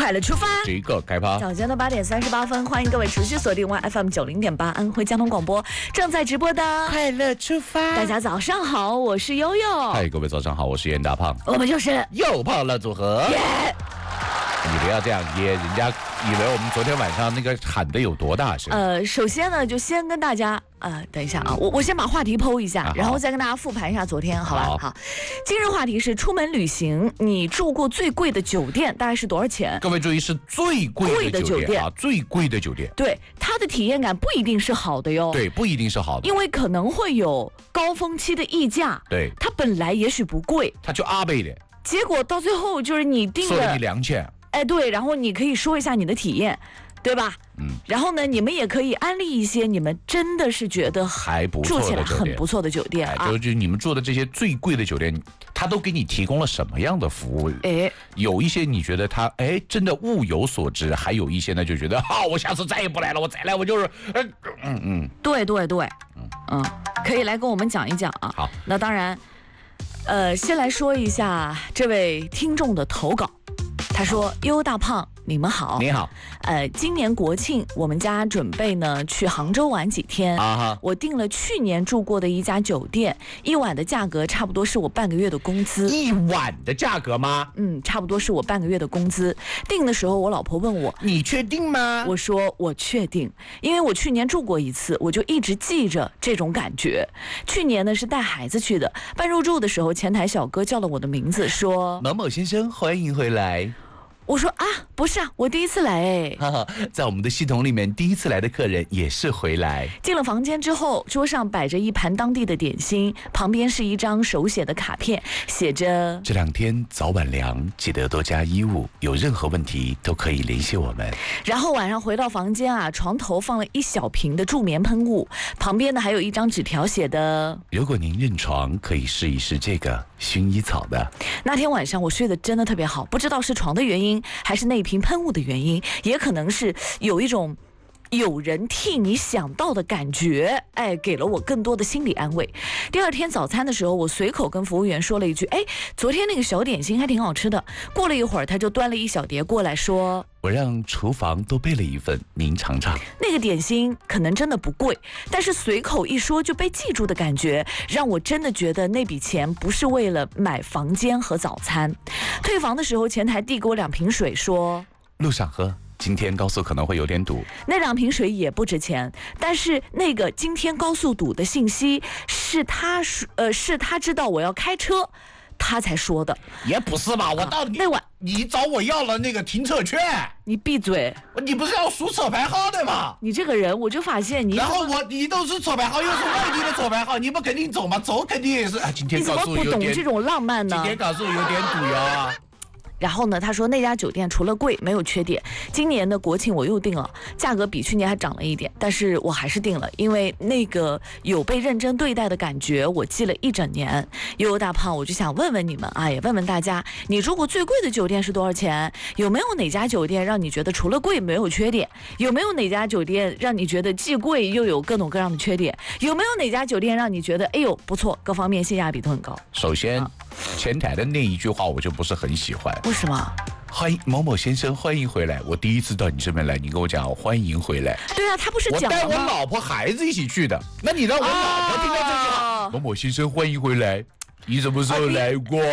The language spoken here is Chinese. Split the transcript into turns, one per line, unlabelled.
快乐出发，
这个开趴。
早间的8点38分，欢迎各位持续锁定完 FM 90.8安徽交通广播正在直播的
快乐出发。
大家早上好，我是悠悠。
嗨，各位早上好，我是严大胖。
我们就是
又胖了组合。你不要这样噎，人家以为我们昨天晚上那个喊的有多大声。
首先呢，就先跟大家等一下啊，我先把话题剖一下，然后再跟大家复盘一下昨天，好吧？好，今日话题是出门旅行，你住过最贵的酒店大概是多少钱？
各位注意，是最贵的酒店啊，最贵的酒店。
对，它的体验感不一定是好的哟。
对，不一定是好的，
因为可能会有高峰期的溢价。
对，
它本来也许不贵，
它就阿倍的，
结果到最后就是你定了，
收了你2000。
哎，对，然后你可以说一下你的体验，对吧？然后呢，你们也可以安利一些你们真的是觉得
还不错的
住起来很不错的酒店啊。
就是你们住的这些最贵的酒店，它都给你提供了什么样的服务？有一些你觉得它真的物有所值，还有一些呢就觉得我下次再也不来了，我再来我就是
对，可以来跟我们讲一讲啊。
好，
那当然，先来说一下这位听众的投稿。他说：“悠悠大胖，你们好。
你好。
今年国庆，我们家准备呢去杭州玩几天。我订了去年住过的一家酒店，一晚的价格差不多是我半个月的工资。
一晚的价格吗？
差不多是我半个月的工资。订的时候，我老婆问我：
你确定吗？
我说我确定，因为我去年住过一次，我就一直记着这种感觉。去年呢是带孩子去的，办入住的时候，前台小哥叫了我的名字，说：
某某先生，欢迎回来。”
我说不是我第一次来
在我们的系统里面，第一次来的客人也是回来。
进了房间之后，桌上摆着一盘当地的点心，旁边是一张手写的卡片，写着：
这2天早晚凉，记得多加衣物，有任何问题都可以联系我们。
然后晚上回到房间床头放了一小瓶的助眠喷雾，旁边呢还有一张纸条写的：
如果您认床，可以试一试这个薰衣草的。
那天晚上我睡得真的特别好，不知道是床的原因，还是那瓶喷雾的原因，也可能是有一种有人替你想到的感觉，给了我更多的心理安慰。第二天早餐的时候，我随口跟服务员说了一句：昨天那个小点心还挺好吃的。过了一会儿，他就端了一小碟过来说：
我让厨房多备了一份，您尝尝。
那个点心可能真的不贵，但是随口一说就被记住的感觉，让我真的觉得那笔钱不是为了买房间和早餐。退房的时候，前台递给我2瓶水，说：
路上喝，今天高速可能会有点堵。
那2瓶水也不值钱，但是那个今天高速堵的信息是他知道我要开车，他才说的。
也不是吧，我到
那晚
你找我要了那个停车券。
你闭嘴！
你不是要输车牌号的吗？
你这个人，我就发现你。
然后你都是车牌号，又是外地的车牌号，你不肯定走吗？走肯定也是。今天高速有点。
你怎么不懂这种浪漫呢？
今天高速有点堵呀。
然后呢，他说那家酒店除了贵没有缺点。今年的国庆我又订了，价格比去年还涨了一点，但是我还是订了，因为那个有被认真对待的感觉，我记了一整年。悠悠大胖，我就想问问你们也问问大家，你住过最贵的酒店是多少钱？有没有哪家酒店让你觉得除了贵没有缺点？有没有哪家酒店让你觉得既贵又有各种各样的缺点？有没有哪家酒店让你觉得不错，各方面性价比都很高？
首先，前台的那一句话我就不是很喜欢。
为什么？
欢迎某某先生，欢迎回来。我第一次到你这边来，你跟我讲欢迎回来。
对啊，他不是讲了吗？
我带我老婆孩子一起去的，那你让我老婆听到这句话，某某先生欢迎回来，你什么时候来过？